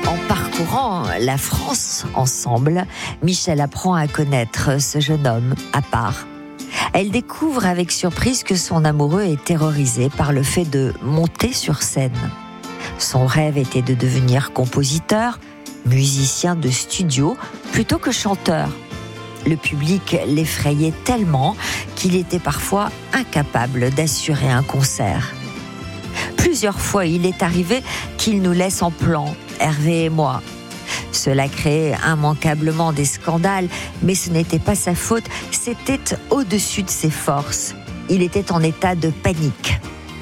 En parcourant la France ensemble, Michel apprend à connaître ce jeune homme à part. Elle découvre avec surprise que son amoureux est terrorisé par le fait de monter sur scène. Son rêve était de devenir compositeur, musicien de studio, plutôt que chanteur. Le public l'effrayait tellement qu'il était parfois incapable d'assurer un concert. Plusieurs fois, il est arrivé qu'il nous laisse en plan, Hervé et moi. Cela créait immanquablement des scandales, mais ce n'était pas sa faute, c'était au-dessus de ses forces. Il était en état de panique.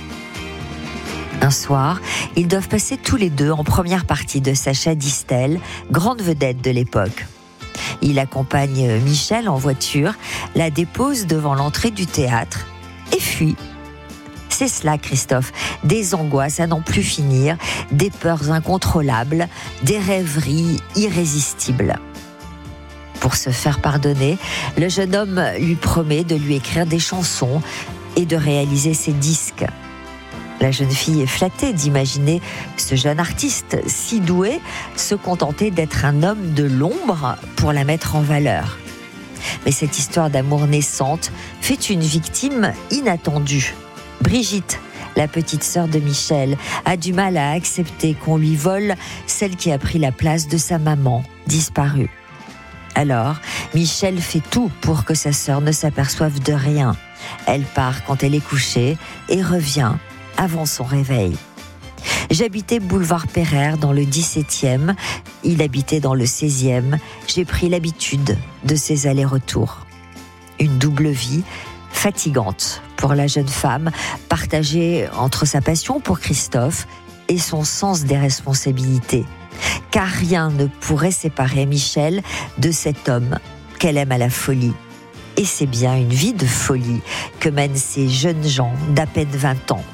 Un soir, ils doivent passer tous les deux en première partie de Sacha Distel, grande vedette de l'époque. Il accompagne Michel en voiture, la dépose devant l'entrée du théâtre et fuit. C'est cela, Christophe, des angoisses à n'en plus finir, des peurs incontrôlables, des rêveries irrésistibles. Pour se faire pardonner, le jeune homme lui promet de lui écrire des chansons et de réaliser ses disques. La jeune fille est flattée d'imaginer ce jeune artiste si doué se contenter d'être un homme de l'ombre pour la mettre en valeur. Mais cette histoire d'amour naissante fait une victime inattendue. Brigitte, la petite sœur de Michel, a du mal à accepter qu'on lui vole celle qui a pris la place de sa maman, disparue. Alors, Michel fait tout pour que sa sœur ne s'aperçoive de rien. Elle part quand elle est couchée et revient avant son réveil. J'habitais boulevard Pereire dans le 17e, il habitait dans le 16e. J'ai pris l'habitude de ces allers-retours. Une double vie fatigante pour la jeune femme, partagée entre sa passion pour Christophe et son sens des responsabilités. Car rien ne pourrait séparer Michel de cet homme qu'elle aime à la folie. Et c'est bien une vie de folie que mènent ces jeunes gens d'à peine 20 ans.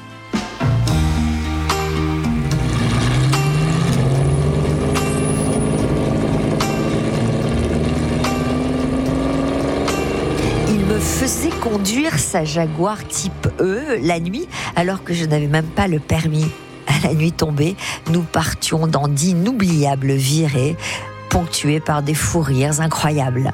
Faisait conduire sa Jaguar type E la nuit alors que je n'avais même pas le permis. À la nuit tombée, nous partions dans d'inoubliables virées ponctuées par des fous rires incroyables.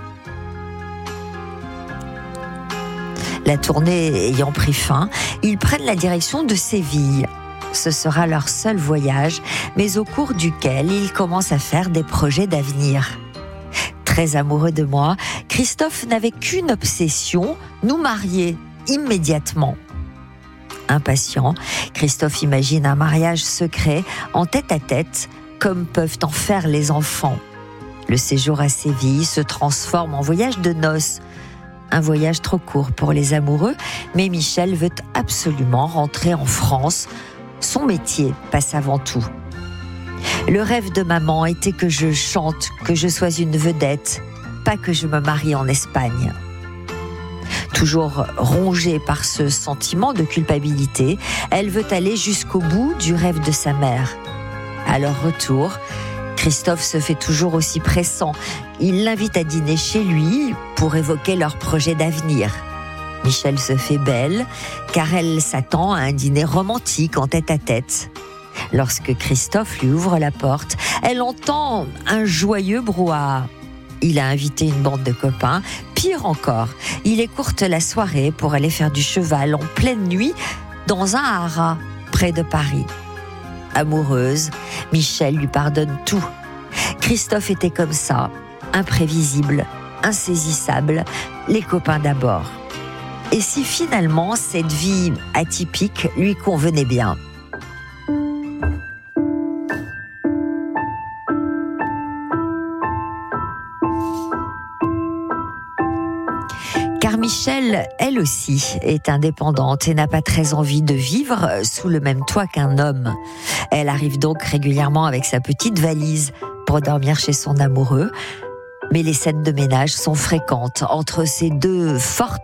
La tournée ayant pris fin, ils prennent la direction de Séville. Ce sera leur seul voyage, mais au cours duquel ils commencent à faire des projets d'avenir. Très amoureux de moi, Christophe n'avait qu'une obsession, nous marier immédiatement. Impatient, Christophe imagine un mariage secret en tête-à-tête, comme peuvent en faire les enfants. Le séjour à Séville se transforme en voyage de noces. Un voyage trop court pour les amoureux, mais Michel veut absolument rentrer en France. Son métier passe avant tout. Le rêve de maman était que je chante, que je sois une vedette, pas que je me marie en Espagne. Toujours rongée par ce sentiment de culpabilité, elle veut aller jusqu'au bout du rêve de sa mère. À leur retour, Christophe se fait toujours aussi pressant. Il l'invite à dîner chez lui pour évoquer leur projet d'avenir. Michel se fait belle, car elle s'attend à un dîner romantique en tête-à-tête. Lorsque Christophe lui ouvre la porte, elle entend un joyeux brouhaha. Il a invité une bande de copains. Pire encore, il écourte la soirée pour aller faire du cheval en pleine nuit dans un haras près de Paris. Amoureuse, Michel lui pardonne tout. Christophe était comme ça, imprévisible, insaisissable, les copains d'abord. Et si finalement cette vie atypique lui convenait bien ? Car Michel, elle aussi, est indépendante et n'a pas très envie de vivre sous le même toit qu'un homme. Elle arrive donc régulièrement avec sa petite valise pour dormir chez son amoureux. Mais les scènes de ménage sont fréquentes entre ces deux fortes